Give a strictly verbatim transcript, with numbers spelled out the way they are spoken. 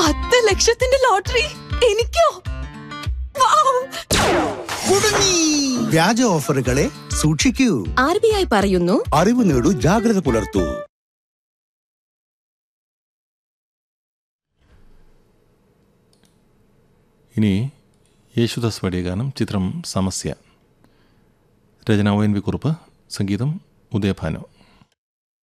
പത്ത് ലക്ഷത്തിന്റെ ലോട്ടറി എനിക്കോ? വ്യാജ ഓഫറുകളെ സൂക്ഷിക്കൂ. ആർ ബി ഐ പറയുന്നു, അറിവ് നേടൂ, ജാഗ്രത പുലർത്തൂ. ഇനി യേശുദാസ് പാടിയ ഗാനം, ചിത്രം സമസ്യ. രചന ഒ എൻ വി കുറുപ്പ്, സംഗീതം ഉദയഭാനു.